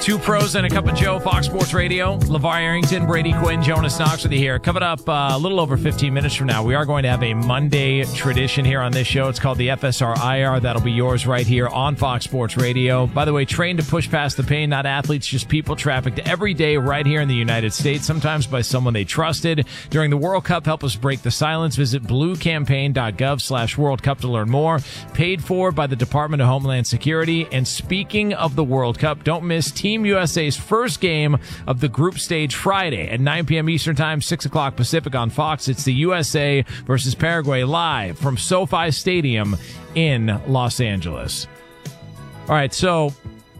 Two pros and a cup of Joe, Fox Sports Radio. LeVar Arrington, Brady Quinn, Jonas Knox with you here. Coming up a little over 15 minutes from now, we are going to have a Monday tradition here on this show. It's called the FSR IR. That'll be yours right here on Fox Sports Radio. By the way, trained to push past the pain, not athletes, just people trafficked every day right here in the United States, sometimes by someone they trusted. During the World Cup, help us break the silence. Visit bluecampaign.gov/World Cup to learn more. Paid for by the Department of Homeland Security. And speaking of the World Cup, don't miss Team USA's first game of the group stage Friday at 9 p.m. Eastern Time, 6 o'clock Pacific on Fox. It's the USA versus Paraguay live from SoFi Stadium in Los Angeles. All right, so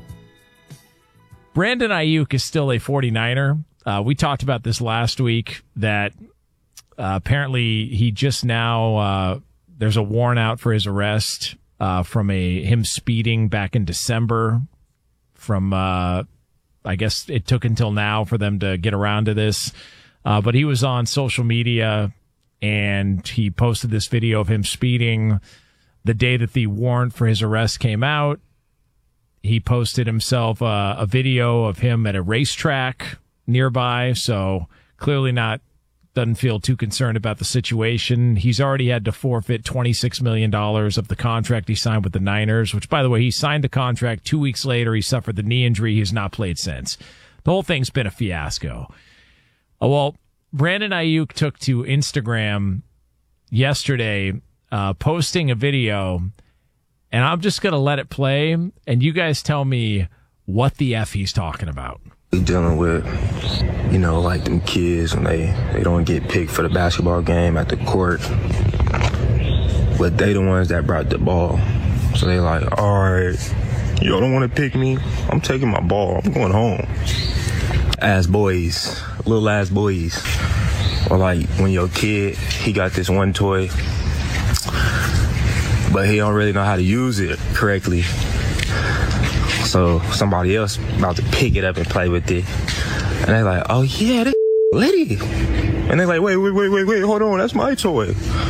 Brandon Ayuk is still a 49er. We talked about this last week that apparently he just now there's a warrant out for his arrest from him speeding back in December. From, I guess it took until now for them to get around to this. But he was on social media and he posted this video of him speeding the day that the warrant for his arrest came out. He posted himself a video of him at a racetrack nearby. So clearly doesn't feel too concerned about the situation. He's already had to forfeit $26 million of the contract he signed with the Niners, which, by the way, he signed the contract 2 weeks later. He suffered the knee injury. He's not played since. The whole thing's been a fiasco. Well, Brandon Ayuk took to Instagram yesterday, posting a video, and I'm just going to let it play, and you guys tell me what the F he's talking about. We dealing with, like them kids when they don't get picked for the basketball game at the court. But they the ones that brought the ball. So they like, all right, y'all don't want to pick me? I'm taking my ball. I'm going home. Little ass boys. Or like when your kid, he got this one toy, but he don't really know how to use it correctly. So somebody else about to pick it up and play with it. And they like, oh yeah, this litty. And they like, wait, hold on, that's my toy.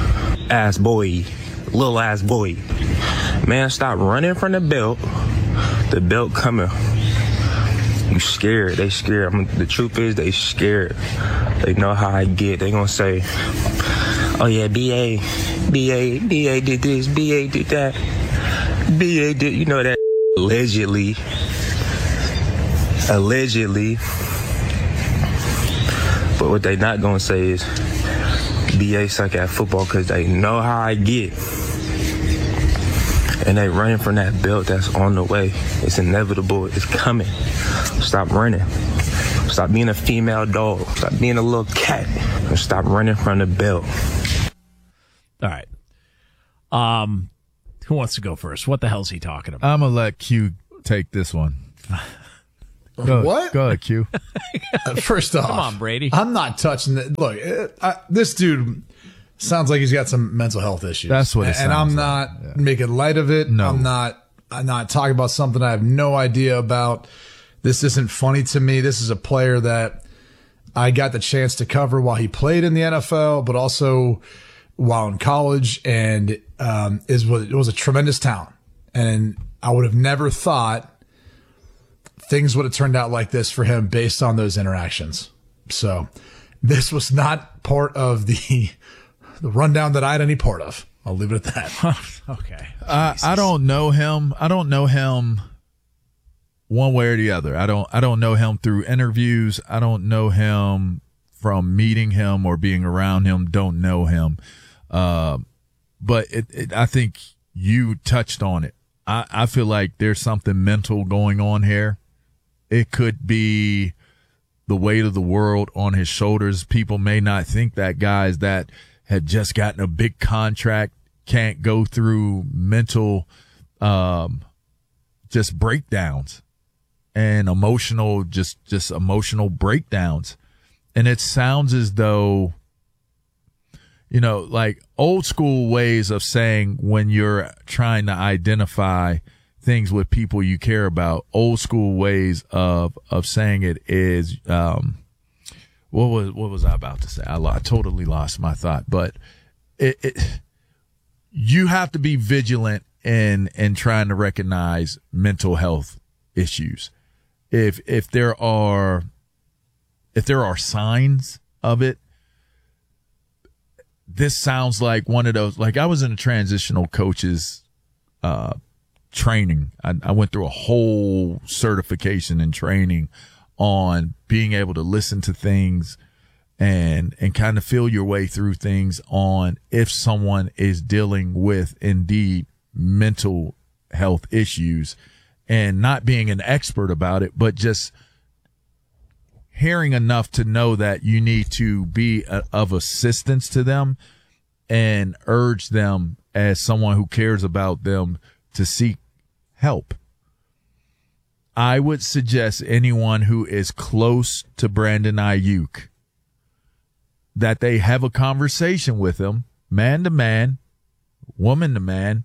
Little ass boy. Man, stop running from the belt. The belt coming. You scared, they scared. The truth is they scared. They know how I get. They gonna say, oh yeah, BA did this, BA did that. BA did, that. Allegedly. But what they not gonna say is BA suck at football because they know how I get. And they running from that belt that's on the way. It's inevitable. It's coming. Stop running. Stop being a female dog. Stop being a little cat. And stop running from the belt. All right. Who wants to go first? What the hell's he talking about? I'm going to let Q take this one. What? Go ahead, Q. First off, come on, Brady. I'm not touching it. Look, this dude sounds like he's got some mental health issues. That's what it sounds and I'm like. not making light of it. No. I'm not talking about something I have no idea about. This isn't funny to me. This is a player that I got the chance to cover while he played in the NFL, but also while in college, and it was a tremendous talent. And I would have never thought things would have turned out like this for him based on those interactions. So this was not part of the rundown that I had any part of. I'll leave it at that. Okay. I don't know him. I don't know him one way or the other. I don't know him through interviews. I don't know him from meeting him or being around him. Don't know him. But I think you touched on it. I feel like there's something mental going on here. It could be the weight of the world on his shoulders. People may not think that guys that have just gotten a big contract can't go through mental, just breakdowns and emotional, just emotional breakdowns. And it sounds as though, like old school ways of saying when you're trying to identify things with people you care about, old school ways of saying it is, what was I about to say? I totally lost my thought, but you have to be vigilant in trying to recognize mental health issues. if there are signs of it, this sounds like one of those. Like, I was in a transitional coaches training. I went through a whole certification and training on being able to listen to things and kind of feel your way through things on if someone is dealing with indeed mental health issues, and not being an expert about it, but just hearing enough to know that you need to be of assistance to them and urge them as someone who cares about them to seek help. I would suggest anyone who is close to Brandon Ayuk that they have a conversation with him, man to man, woman to man,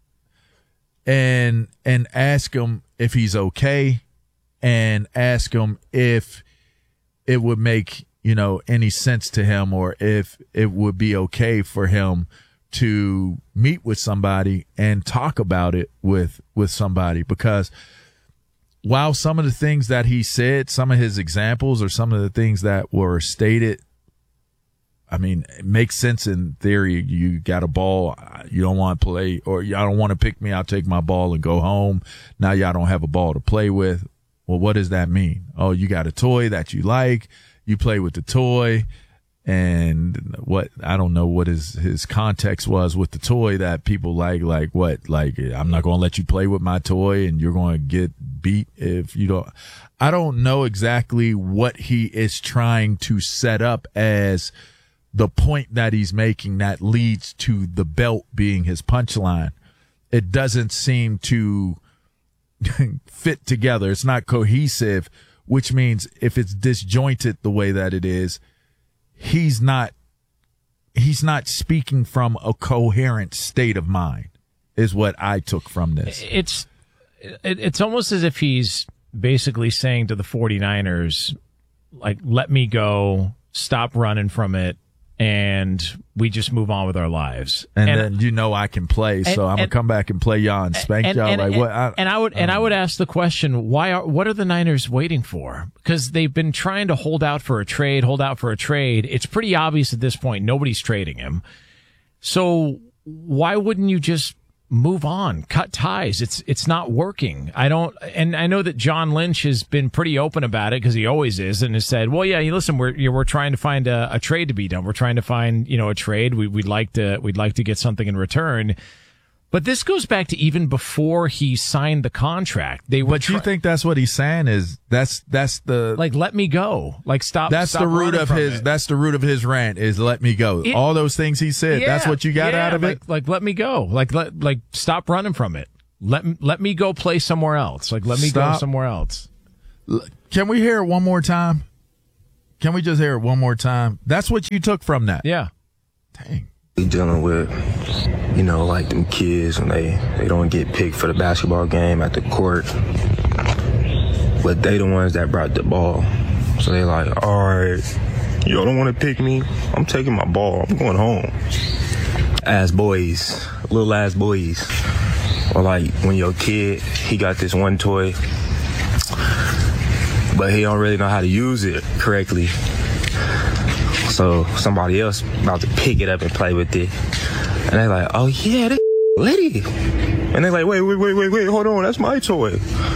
and ask him if he's okay, and ask him if it would make, any sense to him, or if it would be okay for him to meet with somebody and talk about it with somebody. Because while some of the things that he said, some of his examples or some of the things that were stated, I mean, it makes sense in theory. You got a ball, you don't want to play, or y'all don't want to pick me, I'll take my ball and go home. Now y'all don't have a ball to play with. Well, what does that mean? Oh, you got a toy that you like, you play with the toy, and what, I don't know what his context was with the toy that people like what, like, I'm not going to let you play with my toy and you're going to get beat if you don't. I don't know exactly what he is trying to set up as the point that he's making that leads to the belt being his punchline. It doesn't seem to fit together. It's not cohesive, which means if it's disjointed the way that it is, he's not speaking from a coherent state of mind, is what I took from this. It's almost as if he's basically saying to the 49ers, like, let me go, stop running from it, and we just move on with our lives. And then I can play, so I'm gonna come back and play y'all and spank y'all. I would ask the question: what are the Niners waiting for? Because they've been trying to hold out for a trade. It's pretty obvious at this point nobody's trading him. So why wouldn't you just move on, cut ties? It's not working. I know that John Lynch has been pretty open about it, because he always is, and has said, well, yeah, listen, we're trying to find a trade to be done. We're trying to find, a trade. We'd like to get something in return. But this goes back to even before he signed the contract. But you think that's what he's saying is that's the, like, let me go, like, stop. That's the root of his. That's the root of his rant is let me go. All those things he said. Yeah, that's what you got out of it. Like let me go. Like stop running from it. Let me go play somewhere else. Like, let me go somewhere else. Can we hear it one more time? Can we just hear it one more time? That's what you took from that. Yeah. Dang. We dealing with, like them kids when they don't get picked for the basketball game at the court, but they the ones that brought the ball. So they like, all right, y'all don't want to pick me, I'm taking my ball, I'm going home. Little ass boys. Or like when your kid, he got this one toy, but he don't really know how to use it correctly. So somebody else about to pick it up and play with it. And they're like, oh yeah, that litty. And they're like, wait, hold on, that's my toy.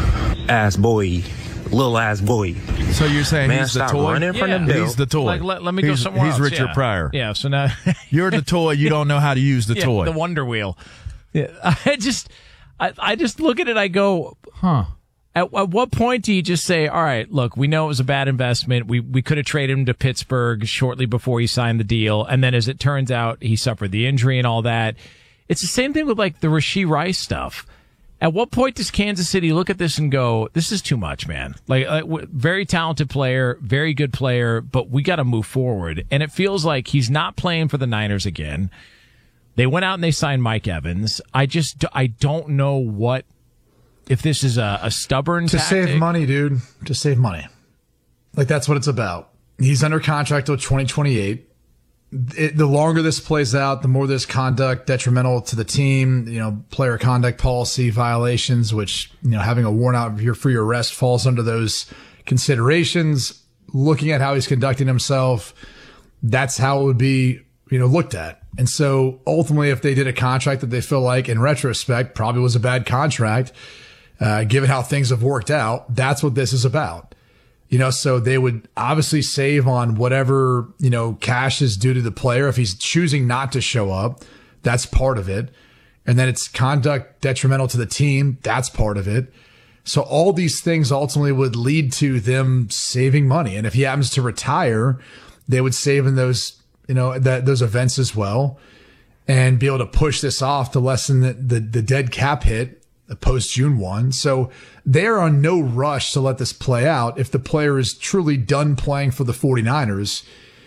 Little ass boy. So you're saying he's the toy? Running from the He's the toy. Like, let me go somewhere else. He's Richard Pryor. Yeah, so now you're the toy, you don't know how to use the toy. The Wonder Wheel. Yeah, I just look at it, I go, huh. At what point do you just say, all right, look, we know it was a bad investment. We could have traded him to Pittsburgh shortly before he signed the deal. And then as it turns out, he suffered the injury and all that. It's the same thing with like the Rashee Rice stuff. At what point does Kansas City look at this and go, this is too much, man? Like very talented player, very good player, but we got to move forward. And it feels like he's not playing for the Niners again. They went out and they signed Mike Evans. I don't know if this is a stubborn to tactic. Save money, dude. To save money. Like, that's what it's about. He's under contract till 2028. the longer this plays out, the more there's conduct detrimental to the team, player conduct policy violations, which, having a warrant out for your arrest falls under those considerations. Looking at how he's conducting himself, that's how it would be, looked at. And so ultimately, if they did a contract that they feel like in retrospect probably was a bad contract, given how things have worked out, that's what this is about. So they would obviously save on whatever, cash is due to the player. If he's choosing not to show up, that's part of it. And then it's conduct detrimental to the team. That's part of it. So all these things ultimately would lead to them saving money. And if he happens to retire, they would save in those, those events as well, and be able to push this off to lessen the dead cap hit post June 1. So they're on no rush to let this play out if the player is truly done playing for the 49ers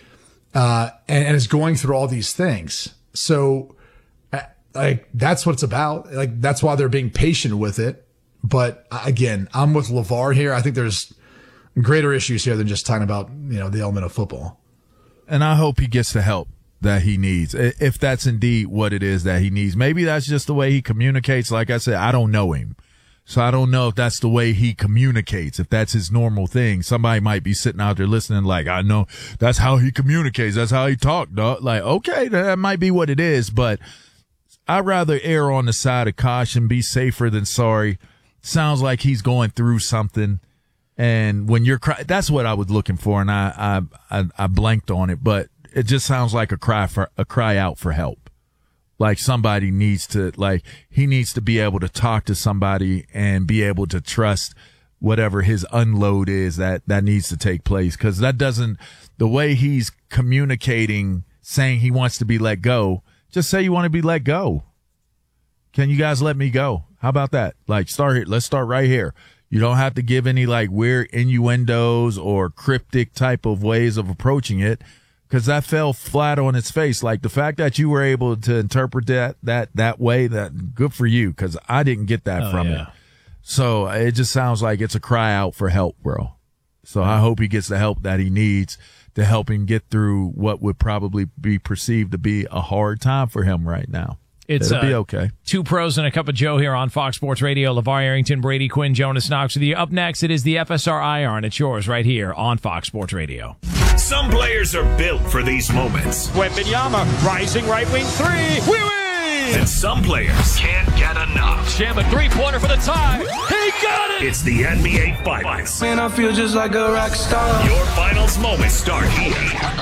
and is going through all these things. So that's what it's about. That's why they're being patient with it. But again, I'm with LeVar here. I think there's greater issues here than just talking about, the element of football. And I hope he gets the help that he needs, if that's indeed what it is that he needs. Maybe that's just the way he communicates. Like I said, I don't know him, so I don't know if that's the way he communicates, if that's his normal thing. Somebody might be sitting out there listening like, I know that's how he communicates, that's how he talks, dog. Like, okay, that might be what it is, but I'd rather err on the side of caution, be safer than sorry. Sounds like he's going through something, and when you're that's what I was looking for, and I blanked on it, but it just sounds like a cry out for help. Like somebody needs to, he needs to be able to talk to somebody and be able to trust whatever his unload is that needs to take place. Cause the way he's communicating, saying he wants to be let go, just say you want to be let go. Can you guys let me go? How about that? Start here. Let's start right here. You don't have to give any weird innuendos or cryptic type of ways of approaching it. Because that fell flat on its face. The fact that you were able to interpret that way, that good for you. Because I didn't get that from it. So it just sounds like it's a cry out for help, bro. So I hope he gets the help that he needs to help him get through what would probably be perceived to be a hard time for him right now. It'll be okay. Two pros and a cup of Joe here on Fox Sports Radio. LeVar Arrington, Brady Quinn, Jonas Knox with you. Up next, it is the FSR Iron. It's yours right here on Fox Sports Radio. Some players are built for these moments. Wembanyama, rising right wing three. We win! And some players can't get enough. Sham a three-pointer for the tie. He got it! It's the NBA Finals. Man, I feel just like a rock star. Your finals moments start here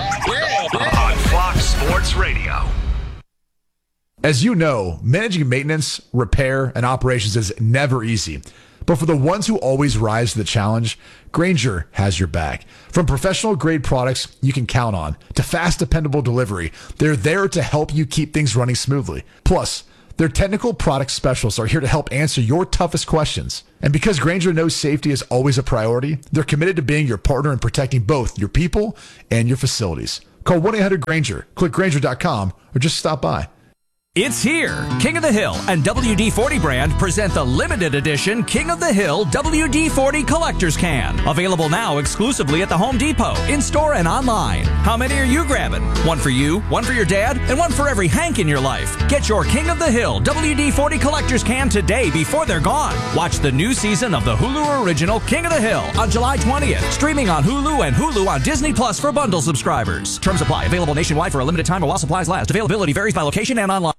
on Fox Sports Radio. As you know, managing maintenance, repair, and operations is never easy. But for the ones who always rise to the challenge, Grainger has your back. From professional-grade products you can count on to fast, dependable delivery, they're there to help you keep things running smoothly. Plus, their technical product specialists are here to help answer your toughest questions. And because Grainger knows safety is always a priority, they're committed to being your partner in protecting both your people and your facilities. Call 1-800-GRAINGER, click Grainger.com, or just stop by. It's here. King of the Hill and WD-40 brand present the limited edition King of the Hill WD-40 Collector's Can. Available now exclusively at the Home Depot, in-store and online. How many are you grabbing? One for you, one for your dad, and one for every Hank in your life. Get your King of the Hill WD-40 Collector's Can today before they're gone. Watch the new season of the Hulu original King of the Hill on July 20th. Streaming on Hulu and Hulu on Disney Plus for bundle subscribers. Terms apply. Available nationwide for a limited time or while supplies last. Availability varies by location and online.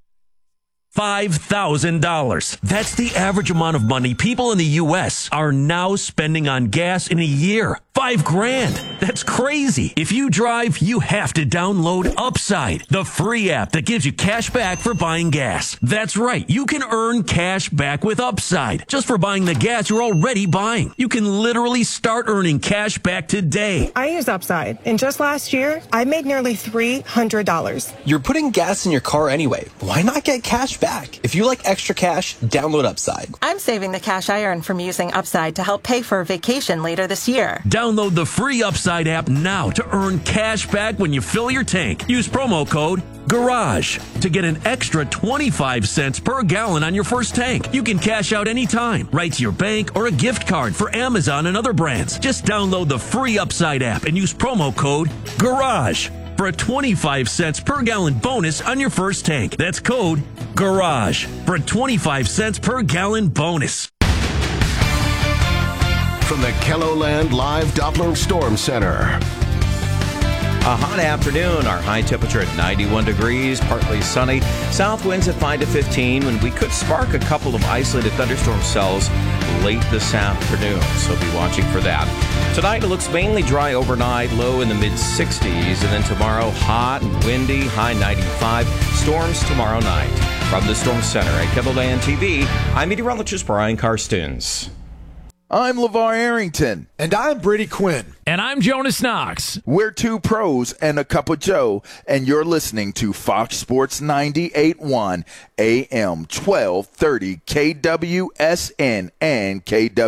$5,000. That's the average amount of money people in the U.S. are now spending on gas in a year. $5,000. That's crazy. If you drive, you have to download Upside, the free app that gives you cash back for buying gas. That's right. You can earn cash back with Upside just for buying the gas you're already buying. You can literally start earning cash back today. I use Upside, and just last year, I made nearly $300. You're putting gas in your car anyway. Why not get cash back? If you like extra cash, download Upside. I'm saving the cash I earn from using Upside to help pay for a vacation later this year. Download the free Upside app now to earn cash back when you fill your tank. Use promo code GARAGE to get an extra 25 cents per gallon on your first tank. You can cash out anytime, right to your bank or a gift card for Amazon and other brands. Just download the free Upside app and use promo code GARAGE. for a 25 cents per gallon bonus on your first tank. That's code GARAGE for a 25 cents per gallon bonus. From the KELOLAND Live Doppler Storm Center. A hot afternoon, our high temperature at 91 degrees, partly sunny. South winds at 5 to 15, when we could spark a couple of isolated thunderstorm cells late this afternoon, so be watching for that. Tonight, it looks mainly dry overnight, low in the mid-60s, and then tomorrow, hot and windy, high 95. Storms tomorrow night. From the Storm Center at KELOLAND TV, I'm meteorologist Brian Karstens. I'm LeVar Arrington. And I'm Brady Quinn. And I'm Jonas Knox. We're two pros and a cup of Joe, and you're listening to Fox Sports 98.1 AM 1230 KWSN and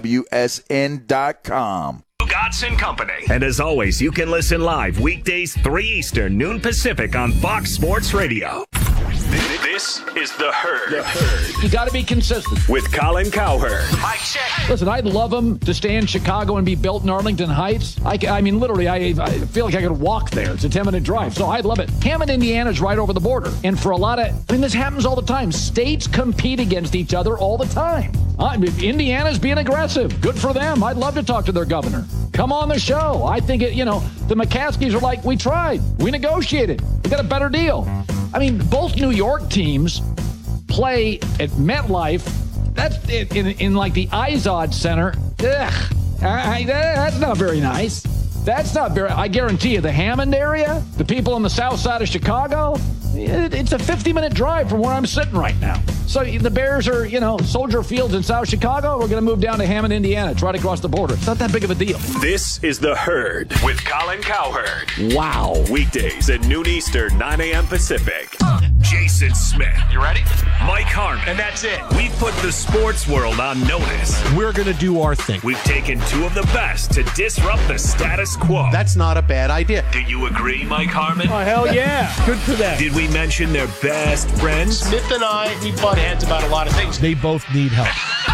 KWSN.com. Godson Company. And as always, you can listen live weekdays 3 Eastern, noon Pacific on Fox Sports Radio. This is The Herd. You got to be consistent. With Colin Cowherd. Mike check. Listen, I'd love them to stay in Chicago and be built in Arlington Heights. I mean, literally, I feel like I could walk there. It's a 10-minute drive, so I'd love it. Hammond, Indiana's right over the border. And for a lot of, this happens all the time. States compete against each other all the time. Indiana's being aggressive. Good for them. I'd love to talk to their governor. Come on the show. I think, the McCaskies are like, we tried. We negotiated. We got a better deal. Both New York teams play at MetLife. That's in like the Izod Center. Ugh. That's not very nice. That's not very, I guarantee you, the Hammond area, the people on the south side of Chicago, it's a 50-minute drive from where I'm sitting right now. So the Bears are, Soldier Fields in South Chicago. We're going to move down to Hammond, Indiana. It's right across the border. It's not that big of a deal. This is The Herd with Colin Cowherd. Wow. Weekdays at noon Eastern, 9 a.m. Pacific. Jason Smith. You ready? Mike Harmon. And that's it. We put the sports world on notice. We're going to do our thing. We've taken two of the best to disrupt the status quo. That's not a bad idea. Do you agree, Mike Harmon? Oh, hell yeah. Good for them. Did we mention their best friends? Smith and I, we butt heads about a lot of things. They both need help.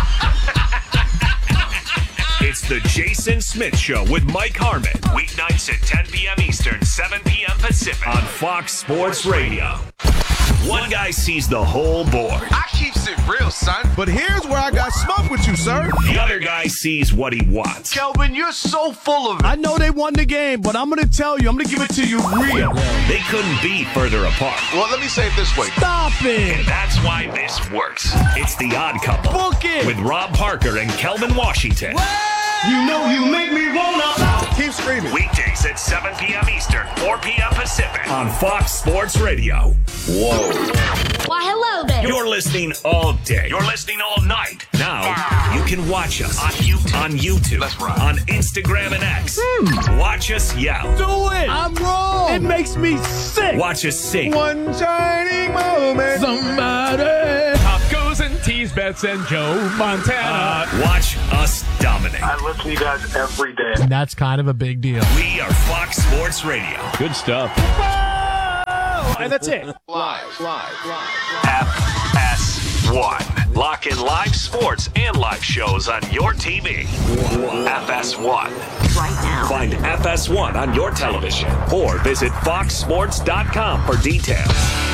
It's the Jason Smith Show with Mike Harmon. Weeknights at 10 p.m. Eastern, 7 p.m. Pacific on Fox Sports Radio. One guy sees the whole board. I keeps it real, son. But here's where I got smoke with you, sir. The other guy sees what he wants. Kelvin, you're so full of it. I know they won the game, but I'm going to tell you, I'm going to give it to you real. They couldn't be further apart. Well, let me say it this way. Stop it. And that's why this works. It's The Odd Couple. Book it. With Rob Parker and Kelvin Washington. You know you make me wanna. Keep screaming. Weekdays at 7 p.m. Eastern, 4 p.m. Pacific on Fox Sports Radio. Whoa. Why, hello there. You're listening all day. You're listening all night. Now, you can watch us on YouTube. That's right. On Instagram and X. Watch us yell. Do it. I'm wrong. It makes me sick. Watch us sing. One shining moment. Somebody. Tacos and tease bets and Joe Montana. Watch us dominate. I listen to you guys every day. And that's kind of a big deal. We are Fox Sports Radio. Good stuff. And that's it. Live. FS1. Lock in live sports and live shows on your TV. FS1. Right now. Find FS1 on your television or visit foxsports.com for details.